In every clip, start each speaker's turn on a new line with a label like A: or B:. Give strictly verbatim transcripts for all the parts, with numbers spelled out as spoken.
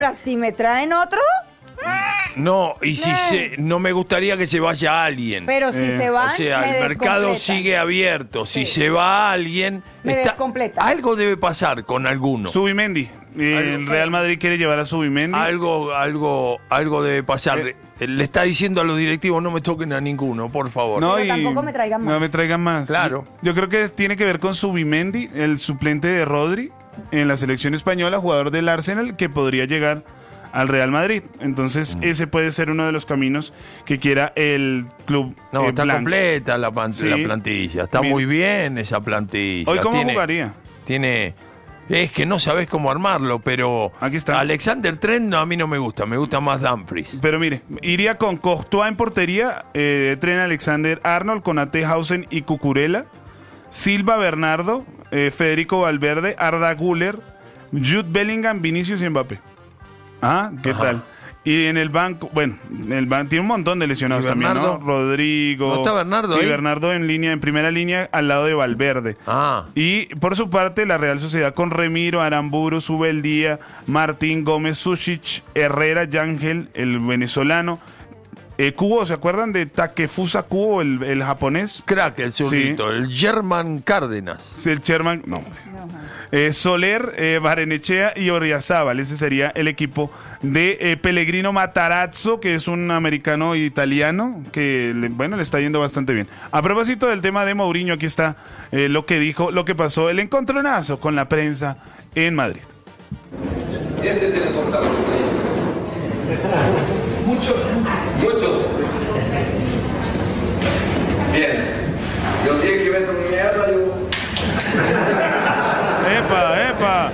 A: Ahora, si me traen otro,
B: No, y si
A: Eh.
B: se, no me gustaría que se vaya alguien.
A: pero si
C: Eh,
A: se van,
B: O sea,
A: me
B: el mercado
A: descompletan.
B: sigue abierto. Si
A: Sí.
B: se va alguien,
A: Me descompleta.
B: algo debe pasar con alguno.
C: Subimendi. Eh, el Real Madrid quiere llevar a Subimendi.
B: Algo, algo, algo debe pasar.
C: Eh.
B: Le está diciendo a los directivos, no me toquen a ninguno, por favor.
C: No,
A: Pero
C: y
A: tampoco me traigan más.
C: No me traigan más.
B: Claro.
C: Yo, yo creo que es- tiene que ver con Subimendi, el suplente de Rodri en la selección española, jugador del Arsenal, que podría llegar al Real Madrid. Entonces,
B: Mm.
C: ese puede ser uno de los caminos que quiera el club.
B: No,
C: eh,
B: está
C: blanco.
B: completa la, pan-
C: Sí.
B: la plantilla. Está
C: Bien.
B: muy bien esa plantilla.
C: ¿Hoy cómo
B: Tiene-
C: jugaría?
B: Tiene. Es que no sabes cómo armarlo, pero.
C: Aquí está.
B: Alexander Trent no, a mí no me gusta, me gusta más Dumfries.
C: Pero mire, iría con Courtois en portería, eh, Trent Alexander-Arnold, con Hausen y Cucurella, Silva Bernardo, eh, Federico Valverde, Arda Güler, Jude Bellingham, Vinicius y Mbappé. Ah, ¿qué
B: Ajá.
C: tal? Y en el banco, bueno, en el ban- tiene un montón de lesionados
B: ¿Y
C: también, ¿no?
B: Bernardo?
C: Rodrigo.
B: ¿No está Bernardo
C: Sí,
B: ahí?
C: Bernardo en línea, en primera línea, al lado de Valverde.
B: Ah.
C: Y por su parte, la Real Sociedad con Remiro, Aramburu, Subeldía, Martín Gómez, Sušić, Herrera, Yangel, el venezolano. Eh, Kubo, ¿se acuerdan de Takefusa Kubo, el, el japonés?
B: Crack, el zurdito, el German Cárdenas.
C: Sí, el Sherman, no, hombre. Eh, Soler, eh, Barrenechea y Orriazábal. Ese sería el equipo de eh, Pellegrino Matarazzo, que es un americano italiano que, le- bueno, le está yendo bastante bien. A propósito del tema de Mourinho, aquí está eh, lo que dijo, lo que pasó, el encontronazo con la prensa en Madrid.
D: Este te lo contamos. Muchos, muchos. Bien. Yo dije que vendo mierda, yo.
C: ¡Epa, epa,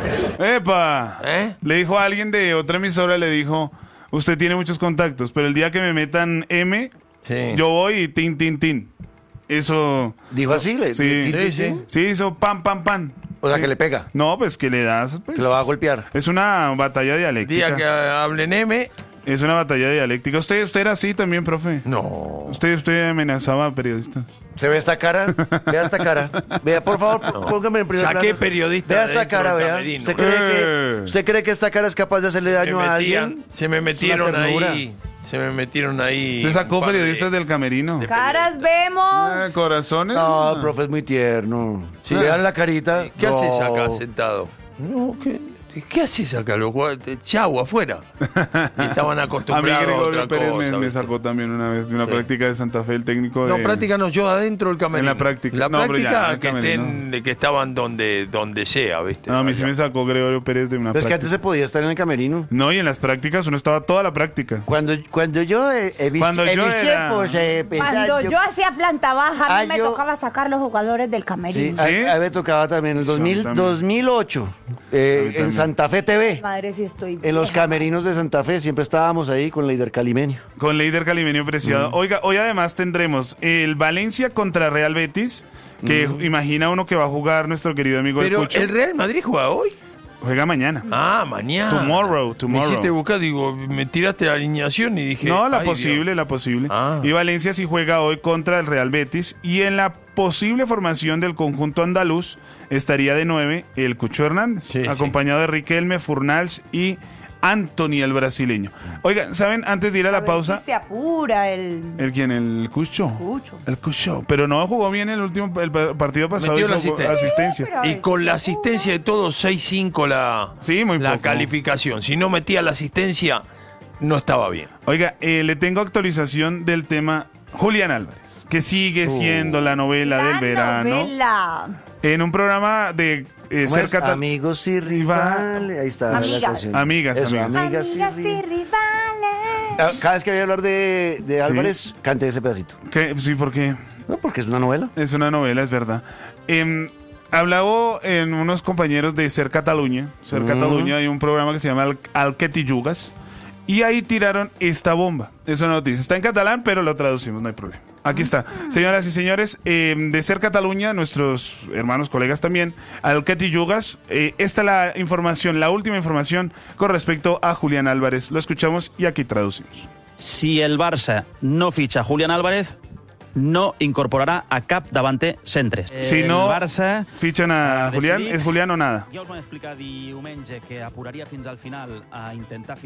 C: epa!
B: ¿Eh?
C: Le dijo a alguien de otra emisora, le dijo, usted tiene muchos contactos, pero el día que me metan M,
B: Sí.
C: yo voy y tin, tin, tin. Eso...
E: Dijo así, le,
C: Sí.
E: tin, tin,
B: Sí, sí.
E: tin.
C: Sí, hizo pam, pam, pam.
E: O sea,
C: Sí.
E: que le pega,
C: No, pues que le das... pues,
E: que lo va a golpear.
C: es una batalla
B: El
C: dialéctica.
B: día que hablen M,
C: Es una batalla dialéctica. ¿Usted, usted era así también, profe?
B: no.
C: Usted, usted amenazaba a periodistas.
E: ¿Se ve esta cara? Vea esta cara. Vea, por favor, póngame en primer
B: Saqué
E: plano.
B: periodista
E: Vea esta
B: dentro
E: cara,
B: del
E: vea.
B: camerino.
E: ¿Usted cree,
C: Eh.
E: que, ¿Usted cree que esta cara es capaz de hacerle
B: Se,
E: daño a
B: metían-
E: alguien?
B: se me metieron
E: ternura.
B: ahí. Se me metieron ahí.
C: Usted sacó
B: un par de-
C: periodistas del camerino.
B: de-
A: Caras vemos.
C: Eh, corazones.
E: No, el profe es muy tierno. Si
C: Ah.
E: le dan la carita...
B: ¿Qué
E: no.
B: haces acá sentado? No, ¿qué, ¿qué haces acá? Los jugadores- Chau, afuera. Y estaban
C: A mí
B: acostumbrados a,
C: Gregorio
B: otra
C: Pérez
B: cosa.
C: me, me
B: ¿viste?
C: sacó también una vez de una
B: Sí.
C: práctica de Santa Fe, el técnico de...
B: No, práctica no, yo adentro del camerino.
C: En la práctica.
B: La
C: No, pero ya,
B: práctica
C: en el
B: que
C: camerino.
B: estén, que estaban donde, donde sea, ¿viste?
C: No, a mí sí
B: Allá.
C: me sacó Gregorio Pérez de una
E: Pero es que
C: práctica.
E: antes se podía estar en el camerino.
C: No, y en las prácticas uno estaba toda la práctica.
E: Cuando, cuando yo eh, he visto
C: Cuando
E: en
C: yo
E: mis
C: era-
E: tiempos, eh, pensaba,
A: Cuando
E: yo-
A: yo hacía planta baja, a mí
E: Ah,
A: me
E: yo-
A: tocaba sacar los jugadores del
E: Sí,
A: camerino.
E: a,
C: ¿Sí?
E: a mí me tocaba también en el dos mil,
C: también.
E: dos mil ocho, eh,
C: A mí
E: en
C: también.
E: Santa Fe T V.
A: Madre, si estoy
E: En los
A: vieja.
E: camerinos de Santa Fe siempre estábamos ahí con Leider Calimenio.
C: Con Leider Calimenio Preciado. Oiga, hoy además tendremos el Valencia contra Real Betis, que imagina uno que va a jugar nuestro querido amigo el
B: Pero
C: Cucho.
B: el Real Madrid juega hoy.
C: Juega mañana.
B: Ah, mañana.
C: Tomorrow, tomorrow.
B: Me hiciste buscar, digo, me tiraste la alineación y dije.
C: No, la
B: ay,
C: posible,
B: Dios.
C: la posible.
B: Ah.
C: Y Valencia sí juega hoy contra el Real Betis. Y en la posible formación del conjunto andaluz estaría de nueve el Cucho Hernández,
B: Sí, sí.
C: acompañado de Riquelme, Furnals y Anthony, el brasileño. Oiga, ¿saben? Antes de ir a la
A: ver
C: pausa,
A: si se apura el
C: ¿el quién? ¿El Cucho?
A: Cucho.
C: El Cucho. Pero no jugó bien el último el pa- partido pasado.
B: Metió la
C: hizo
B: asistencia.
C: asistencia.
A: Pero a
B: Y
A: ver
B: con
A: si
B: la
A: se
B: asistencia de todos, seis cinco la,
C: Sí, muy
B: la
C: poco.
B: calificación. Si no metía la asistencia, no estaba bien.
C: Oiga, eh, le tengo actualización del tema Julián Álvarez, que sigue siendo la novela del
A: La
C: verano.
A: novela.
C: En un programa de eh,
E: ¿Cómo es?
C: cerca ta-
E: Amigos y rivales. Ahí está
A: Amigas.
E: la canción.
C: Amigas,
E: Eso,
C: amigas.
E: amigas y
A: Amigas y
E: rivales.
A: rivales.
E: Cada vez que voy a hablar de, de Álvarez, cante ese pedacito.
C: ¿Qué? Sí, porque
E: No, porque es una novela.
C: es una novela, es verdad. Em, hablaba en unos compañeros de Ser Cataluña. Ser
E: Mm.
C: Cataluña hay un programa que se llama Al- Alquetillugas. Y ahí tiraron esta bomba. Es una noticia. Está en catalán, pero lo traducimos, no hay problema. Aquí está. Señoras y señores, eh, de Ser Cataluña, nuestros hermanos, colegas también, Alquetillugas, eh, esta es la información, la última información con respecto a Julián Álvarez. Lo escuchamos y aquí traducimos.
F: Si el Barça no ficha a Julián Álvarez, no incorporarà a cap davanter centre.
C: Si no
F: El Barça
C: fichan a
F: ha
C: Julián,
F: decidit-
C: ¿es Julián o nada?
F: Ja us vam explicar diumenge que apuraria fins al final a intentar